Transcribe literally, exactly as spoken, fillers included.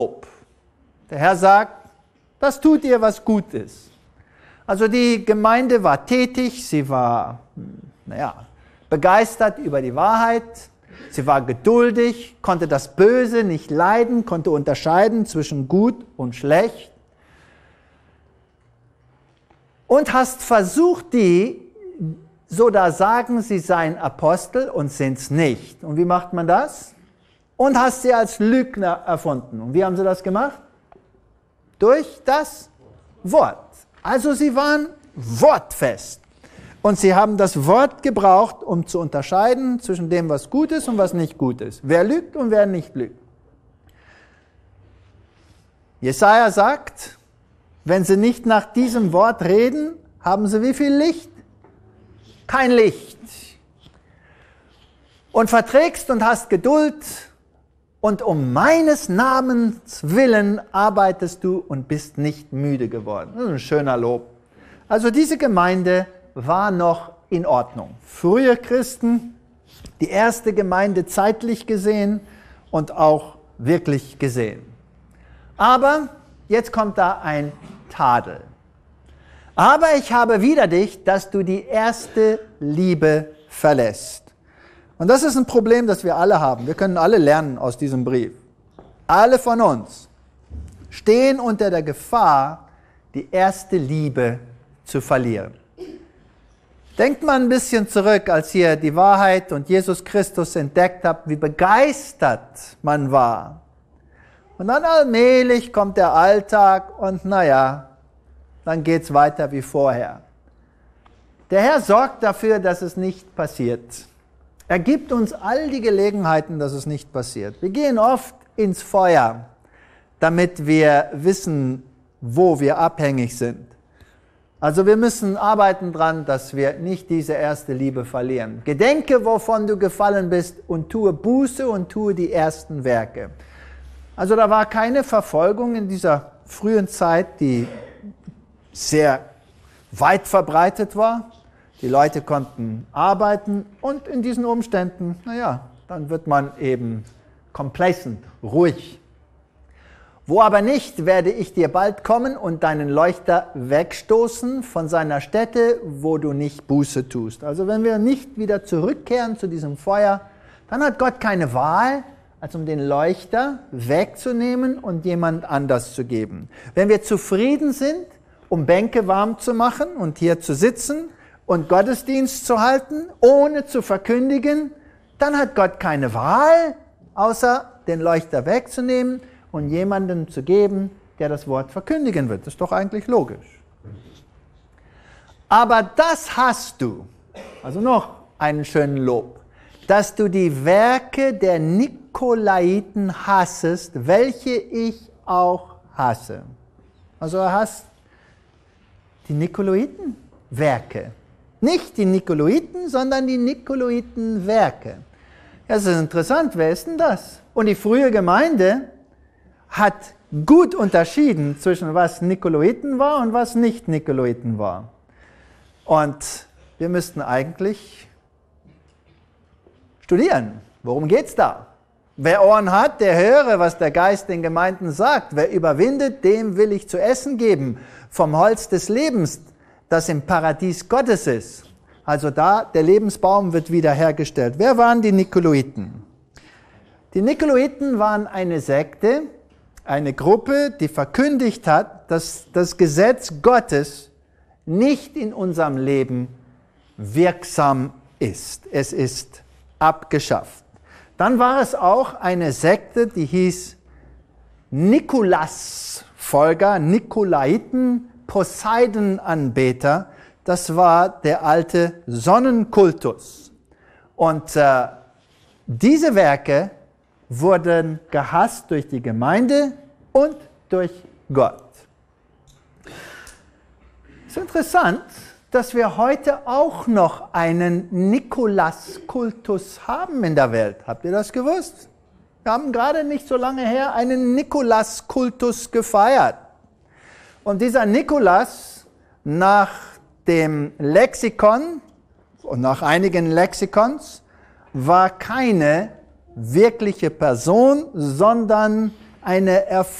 Der Herr sagt, das tut ihr, was gut ist. Also die Gemeinde war tätig, sie war naja, begeistert über die Wahrheit, sie war geduldig, konnte das Böse nicht leiden, konnte unterscheiden zwischen gut und schlecht. Und hast versucht, die so da sagen, sie seien Apostel und sind es nicht. Und wie macht man das? Und hast sie als Lügner erfunden. Und wie haben sie das gemacht? Durch das Wort. Also sie waren wortfest. Und sie haben das Wort gebraucht, um zu unterscheiden zwischen dem, was gut ist und was nicht gut ist. Wer lügt und wer nicht lügt. Jesaja sagt, wenn sie nicht nach diesem Wort reden, haben sie wie viel Licht? Kein Licht. Und verträgst und hast Geduld und um meines Namens willen arbeitest du und bist nicht müde geworden. Das ist ein schöner Lob. Also diese Gemeinde war noch in Ordnung. Frühe Christen, die erste Gemeinde zeitlich gesehen und auch wirklich gesehen. Aber jetzt kommt da ein Tadel. Aber ich habe wider dich, dass du die erste Liebe verlässt. Und das ist ein Problem, das wir alle haben. Wir können alle lernen aus diesem Brief. Alle von uns stehen unter der Gefahr, die erste Liebe zu verlieren. Denkt mal ein bisschen zurück, als ihr die Wahrheit und Jesus Christus entdeckt habt, wie begeistert man war. Und dann allmählich kommt der Alltag und naja, dann geht es weiter wie vorher. Der Herr sorgt dafür, dass es nicht passiert. Er gibt uns all die Gelegenheiten, dass es nicht passiert. Wir gehen oft ins Feuer, damit wir wissen, wo wir abhängig sind. Also wir müssen arbeiten dran, dass wir nicht diese erste Liebe verlieren. Gedenke, wovon du gefallen bist und tue Buße und tue die ersten Werke. Also da war keine Verfolgung in dieser frühen Zeit, die sehr weit verbreitet war. Die Leute konnten arbeiten und in diesen Umständen, naja, dann wird man eben complacent, ruhig. Wo aber nicht, werde ich dir bald kommen und deinen Leuchter wegstoßen von seiner Stätte, wo du nicht Buße tust. Also wenn wir nicht wieder zurückkehren zu diesem Feuer, dann hat Gott keine Wahl, als um den Leuchter wegzunehmen und jemand anders zu geben. Wenn wir zufrieden sind, um Bänke warm zu machen und hier zu sitzen und Gottesdienst zu halten, ohne zu verkündigen, dann hat Gott keine Wahl, außer den Leuchter wegzunehmen und jemandem zu geben, der das Wort verkündigen wird. Das ist doch eigentlich logisch. Aber das hast du, also noch einen schönen Lob, dass du die Werke der Nikolaiten hassest, welche ich auch hasse. Also er hasst die Nikolaitenwerke. Nicht die Nikolaiten, sondern die Nikolaitenwerke. Das ist interessant, wer ist denn das? Und die frühe Gemeinde hat gut unterschieden zwischen was Nikolaiten war und was nicht Nikolaiten war. Und wir müssten eigentlich studieren. Worum geht's da? Wer Ohren hat, der höre, was der Geist den Gemeinden sagt. Wer überwindet, dem will ich zu essen geben, vom Holz des Lebens, das im Paradies Gottes ist. Also da, der Lebensbaum wird wiederhergestellt. Wer waren die Nikolaiten? Die Nikolaiten waren eine Sekte, eine Gruppe, die verkündigt hat, dass das Gesetz Gottes nicht in unserem Leben wirksam ist. Es ist abgeschafft. Dann war es auch eine Sekte, die hieß Nikolaus-Folger, Nikolaiten, Poseidon-Anbeter. Das war der alte Sonnenkultus. Und äh, diese Werke wurden gehasst durch die Gemeinde und durch Gott. Es ist interessant, dass wir heute auch noch einen Nikolaus-Kultus haben in der Welt. Habt ihr das gewusst? Wir haben gerade nicht so lange her einen Nikolaus-Kultus gefeiert. Und dieser Nikolaus, nach dem Lexikon und nach einigen Lexikons, war keine wirkliche Person, sondern eine